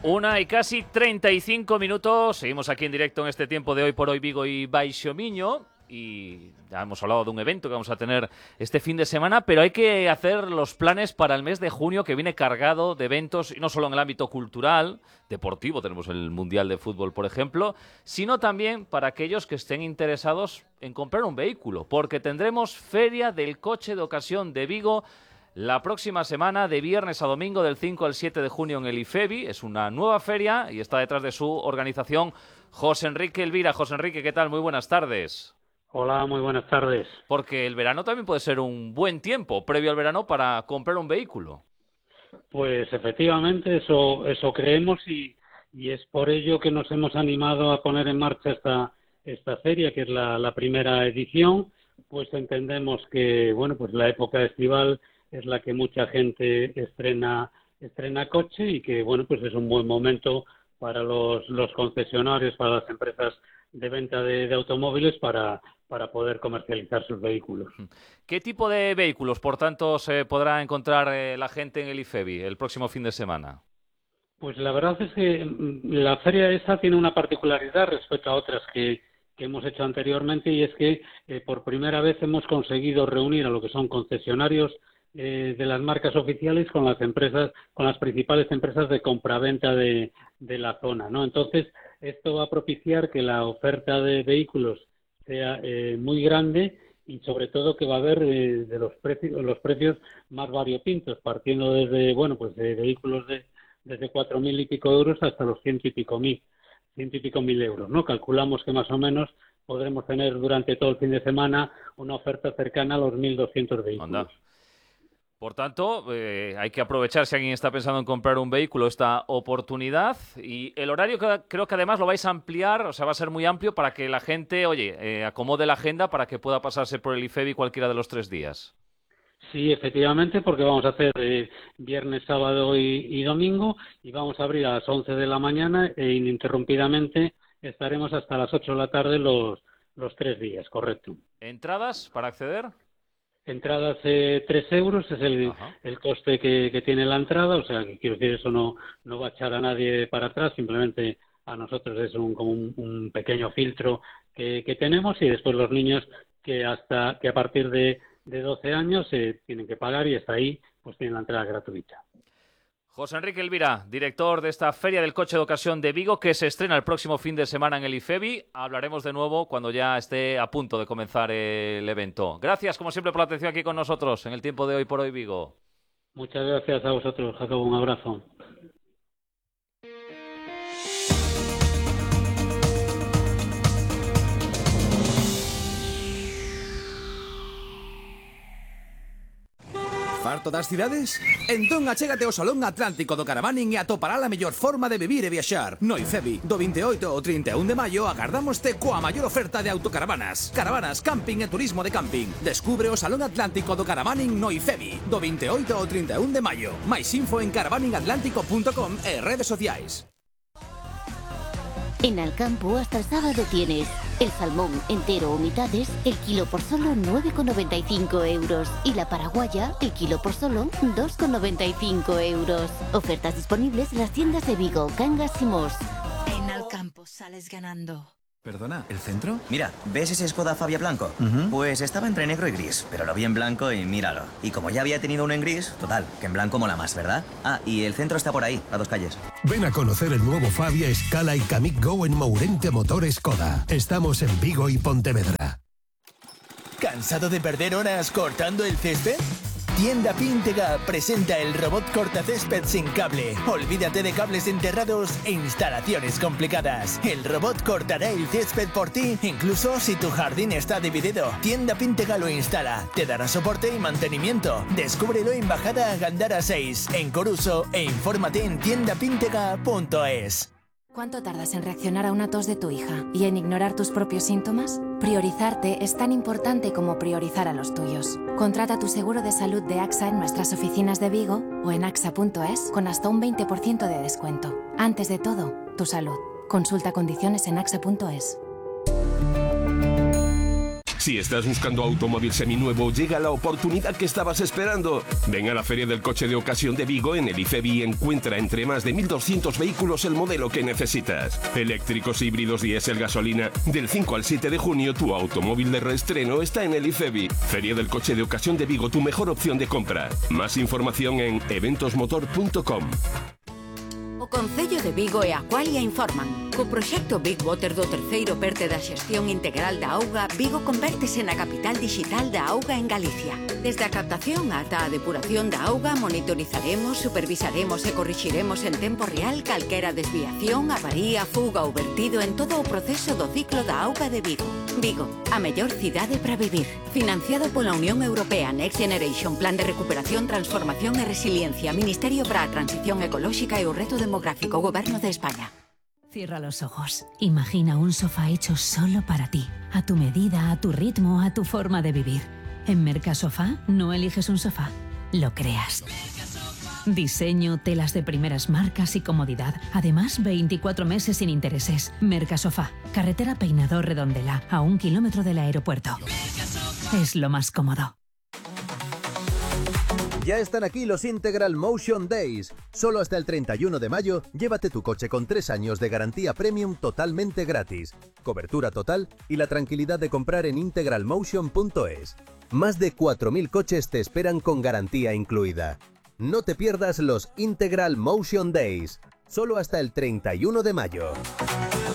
1:35 PM. Seguimos aquí en directo en este tiempo de Hoy por Hoy Vigo y Baixo Miño. Y ya hemos hablado de un evento que vamos a tener este fin de semana, pero hay que hacer los planes para el mes de junio, que viene cargado de eventos, y no solo en el ámbito cultural, deportivo, tenemos el Mundial de Fútbol, por ejemplo, sino también para aquellos que estén interesados en comprar un vehículo, porque tendremos Feria del Coche de Ocasión de Vigo la próxima semana, de viernes a domingo, del 5 al 7 de junio en el IFEBI. Es una nueva feria y está detrás de su organización José Enrique Elvira. José Enrique, ¿qué tal? Muy buenas tardes. Hola, muy buenas tardes. Porque el verano también puede ser un buen tiempo, previo al verano, para comprar un vehículo. Pues efectivamente, eso creemos y es por ello que nos hemos animado a poner en marcha esta feria, que es la primera edición. Pues entendemos que, bueno, pues la época estival es la que mucha gente estrena coche y que, bueno, pues es un buen momento para los concesionarios, para las empresas de venta de automóviles para poder comercializar sus vehículos. ¿Qué tipo de vehículos, por tanto, se podrá encontrar la gente en el IFEBI el próximo fin de semana? Pues la verdad es que la feria esa tiene una particularidad respecto a otras que hemos hecho anteriormente, y es que por primera vez hemos conseguido reunir a lo que son concesionarios de las marcas oficiales con las empresas, con las principales empresas de compraventa de la zona, ¿no? Entonces, esto va a propiciar que la oferta de vehículos sea muy grande, y sobre todo que va a haber de los precios más variopintos, partiendo desde, bueno, pues de vehículos desde 4.000 y pico euros hasta los 100 y pico mil euros, ¿no? Calculamos que más o menos podremos tener durante todo el fin de semana una oferta cercana a los 1.200 vehículos. Anda. Por tanto, hay que aprovechar, si alguien está pensando en comprar un vehículo, esta oportunidad. Y el horario creo que además lo vais a ampliar, o sea, va a ser muy amplio para que la gente, acomode la agenda para que pueda pasarse por el IFEBI cualquiera de los 3 días. Sí, efectivamente, porque vamos a hacer viernes, sábado y domingo, y vamos a abrir a las 11 de la mañana e ininterrumpidamente estaremos hasta las 8 de la tarde los 3 días, correcto. ¿Entradas para acceder? Entradas 3 euros es el coste que tiene la entrada, o sea, que quiero decir, eso no va a echar a nadie para atrás, simplemente a nosotros es como un pequeño filtro que tenemos, y después los niños que a partir de 12 años tienen que pagar, y hasta ahí pues tienen la entrada gratuita. José Enrique Elvira, director de esta Feria del Coche de Ocasión de Vigo, que se estrena el próximo fin de semana en el IFEBI. Hablaremos de nuevo cuando ya esté a punto de comenzar el evento. Gracias, como siempre, por la atención aquí con nosotros en el tiempo de Hoy por Hoy Vigo. Muchas gracias a vosotros, Jacobo. Un abrazo. Farto das cidades? Entón achégate ao Salón Atlántico do Caravaning e atopará a mellor forma de vivir e viaxar. No IFEBI, do 28 ao 31 de maio, agardámoste coa maior oferta de autocaravanas, caravanas, camping e turismo de camping. Descubre o Salón Atlántico do Caravaning no IFEBI, do 28 ao 31 de maio. Mais info en caravaningatlántico.com e redes sociais. En Alcampo hasta el sábado tienes el salmón entero o mitades, el kilo por solo 9,95 euros. Y la paraguaya, el kilo por solo 2,95 euros. Ofertas disponibles en las tiendas de Vigo, Cangas y Mos. En Alcampo sales ganando. Perdona, ¿el centro? Mira, ¿ves ese Skoda Fabia blanco? Pues estaba entre negro y gris, pero lo vi en blanco y míralo. Y como ya había tenido uno en gris, total, que en blanco mola más, ¿verdad? Ah, y el centro está por ahí, a 2 calles. Ven a conocer el nuevo Fabia, Scala y Kamiq Go en Mourente Motor Skoda. Estamos en Vigo y Pontevedra. ¿Cansado de perder horas cortando el césped? Tienda Píntega presenta el robot cortacésped sin cable. Olvídate de cables enterrados e instalaciones complicadas. El robot cortará el césped por ti, incluso si tu jardín está dividido. Tienda Píntega lo instala, te dará soporte y mantenimiento. Descúbrelo en Bajada Gandara 6, en Coruso, e infórmate en tiendapíntega.es. ¿Cuánto tardas en reaccionar a una tos de tu hija y en ignorar tus propios síntomas? Priorizarte es tan importante como priorizar a los tuyos. Contrata tu seguro de salud de AXA en nuestras oficinas de Vigo o en axa.es con hasta un 20% de descuento. Antes de todo, tu salud. Consulta condiciones en axa.es. Si estás buscando automóvil seminuevo, llega la oportunidad que estabas esperando. Ven a la Feria del Coche de Ocasión de Vigo en el IFEBI y encuentra entre más de 1.200 vehículos el modelo que necesitas. Eléctricos, híbridos, diésel, gasolina. Del 5 al 7 de junio, tu automóvil de reestreno está en el IFEBI. Feria del Coche de Ocasión de Vigo, tu mejor opción de compra. Más información en eventosmotor.com. O Concello de Vigo e Aqualia informan. Co proxecto Big Water do terceiro perte da xestión integral da auga, Vigo convértese na capital digital da auga en Galicia. Desde a captación ata a depuración da auga, monitorizaremos, supervisaremos e corrixiremos en tempo real calquera desviación, avaría, fuga ou vertido en todo o proceso do ciclo da auga de Vigo. Vigo, a mellor cidade para vivir. Financiado pola Unión Europea Next Generation, Plan de Recuperación, Transformación e Resiliencia, Ministerio para a Transición Ecolóxica e o Reto Demográfico, Gobierno de España. Cierra los ojos. Imagina un sofá hecho solo para ti, a tu medida, a tu ritmo, a tu forma de vivir. En Mercasofá no eliges un sofá, lo creas. Diseño, telas de primeras marcas y comodidad. Además, 24 meses sin intereses. Mercasofá, carretera Peinador Redondela, a 1 kilómetro del aeropuerto. Es lo más cómodo. Ya están aquí los Integral Motion Days. Solo hasta el 31 de mayo, llévate tu coche con 3 años de garantía premium totalmente gratis, cobertura total y la tranquilidad de comprar en integralmotion.es. Más de 4.000 coches te esperan con garantía incluida. No te pierdas los Integral Motion Days. Solo hasta el 31 de mayo.